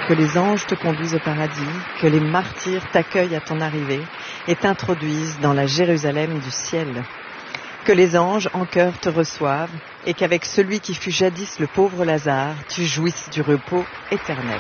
que les anges te conduisent au paradis, que les martyrs t'accueillent à ton arrivée et t'introduisent dans la Jérusalem du ciel. Que les anges en chœur te reçoivent et qu'avec celui qui fut jadis le pauvre Lazare, tu jouisses du repos éternel.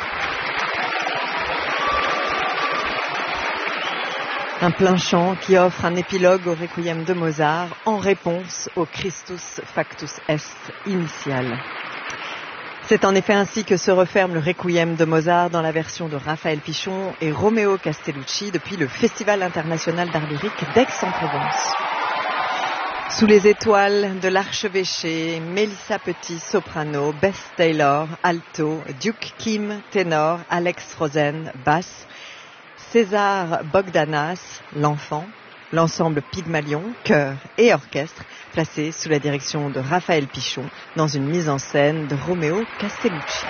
Un plein chant qui offre un épilogue au Requiem de Mozart en réponse au Christus Factus Est initial. C'est en effet ainsi que se referme le Requiem de Mozart dans la version de Raphaël Pichon et Romeo Castellucci depuis le Festival international d'art lyrique d'Aix-en-Provence. Sous les étoiles de l'archevêché, Mélissa Petit, soprano, Beth Taylor, alto, Duke Kim, ténor, Alex Rosen, basse, César Bogdanas, l'enfant, l'ensemble Pygmalion, chœur et orchestre, placé sous la direction de Raphaël Pichon dans une mise en scène de Romeo Castellucci.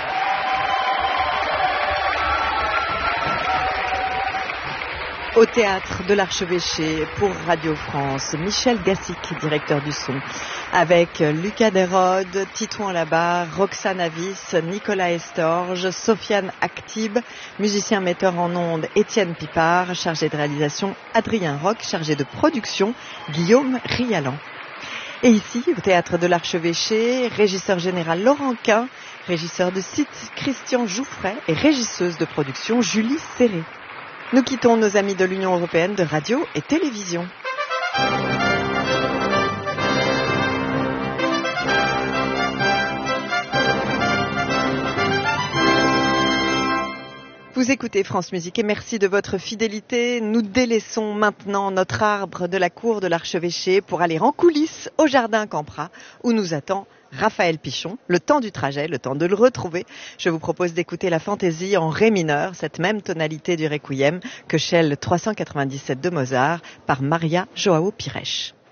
Au théâtre de l'Archevêché pour Radio France, Michel Gassic, directeur du son, avec Lucas Desrode, Titouan Labarre, Roxane Avis, Nicolas Estorge, Sofiane Actib, musicien metteur en ondes Étienne Pipard, chargé de réalisation Adrien Roch, chargé de production Guillaume Rialan. Et ici, au théâtre de l'Archevêché, régisseur général Laurent Quin, régisseur de site Christian Jouffret et régisseuse de production Julie Serré. Nous quittons nos amis de l'Union européenne de radio et télévision. Vous écoutez France Musique et merci de votre fidélité. Nous délaissons maintenant notre arbre de la cour de l'Archevêché pour aller en coulisses au jardin Campra où nous attend Raphaël Pichon. Le temps du trajet, le temps de le retrouver, je vous propose d'écouter la fantaisie en ré mineur, cette même tonalité du Requiem que Shell 397 de Mozart par Maria João Pires.